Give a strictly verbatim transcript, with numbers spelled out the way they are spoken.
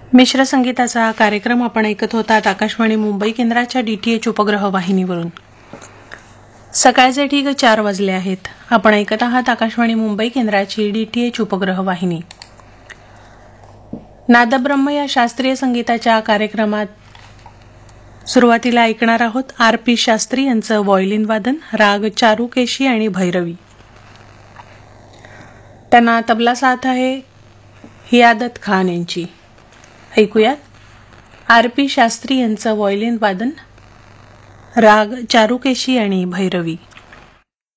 मिश्र संगीताचा हा कार्यक्रम आपण ऐकत होतात आकाशवाणी मुंबई केंद्राच्या डीटीएच उपग्रह वाहिनीवरून। सकाळचे ठीक चार वाजले आहेत। आपण ऐकत आहात आकाशवाणी मुंबई केंद्राची डीटीएच उपग्रह वाहिनी। नादब्रह्म या शास्त्रीय संगीताच्या कार्यक्रमात सुरुवातीला ऐकणार आहोत आर पी शास्त्री यांचं व्हायोलिन वादन, राग चारुकेशी आणि भैरवी। त्यांना तबला साथ आहे हियादत खान यांची। ऐकूयात आर पी शास्त्री यांचं व्हायोलिन वादन, राग चारुकेशी आणि भैरवी।